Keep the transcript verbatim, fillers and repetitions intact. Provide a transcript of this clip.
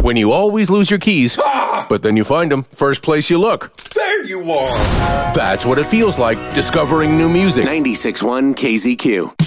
When you always lose your keys, Ah! but then you find them first place you look. There you are. That's what it feels like discovering new music. ninety-six point one K Z Q.